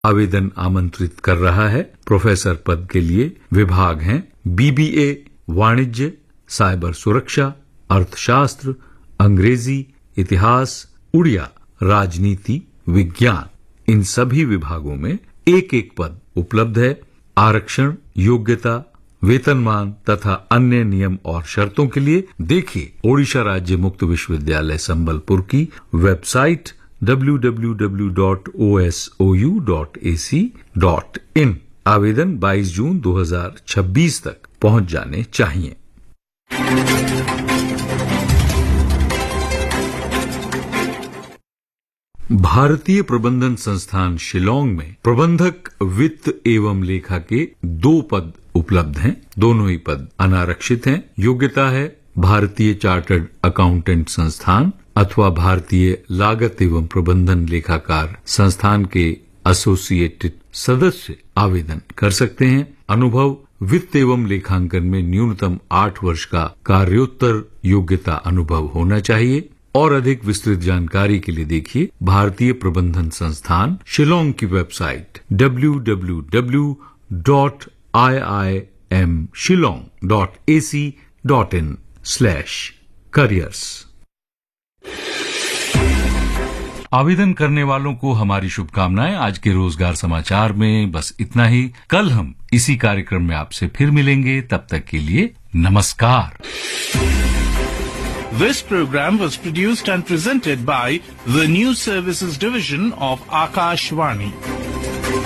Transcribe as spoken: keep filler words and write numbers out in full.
आवेदन आमंत्रित कर रहा है। प्रोफेसर पद के लिए विभाग हैं बीबीए, वाणिज्य, साइबर सुरक्षा, अर्थशास्त्र, अंग्रेजी, इतिहास, उड़िया, राजनीति, विज्ञान। इन सभी विभागों में एक एक पद उपलब्ध है। आरक्षण, योग्यता, वेतनमान तथा अन्य नियम और शर्तों के लिए देखिए ओडिशा राज्य मुक्त विश्वविद्यालय संबलपुर की website W W W dot O S O U dot A C dot in. आवेदन बाईस जून दो हज़ार छब्बीस तक पहुंच जाने चाहिए। भारतीय प्रबंधन संस्थान शिलांग में प्रबंधक वित्त एवं लेखा के दो पद उपलब्ध हैं। दोनों ही पद अनारक्षित हैं। योग्यता है भारतीय चार्टर्ड अकाउंटेंट संस्थान अथवा भारतीय लागत एवं प्रबंधन लेखाकार संस्थान के एसोसिएटेड सदस्य आवेदन कर सकते हैं। अनुभव वित्त एवं लेखांकन में न्यूनतम आठ वर्ष का कार्योत्तर योग्यता अनुभव होना चाहिए। और अधिक विस्तृत जानकारी के लिए देखिए भारतीय प्रबंधन संस्थान शिलांग की website W W W dot I I am Shillong dot A C dot in slash careers. आवेदन करने वालों को हमारी शुभकामनाएं। आज के रोजगार समाचार में बस इतना ही। कल हम इसी कार्यक्रम में आपसे फिर मिलेंगे। तब तक के लिए नमस्कार। This program was produced and presented by the News Services Division of Akashvani.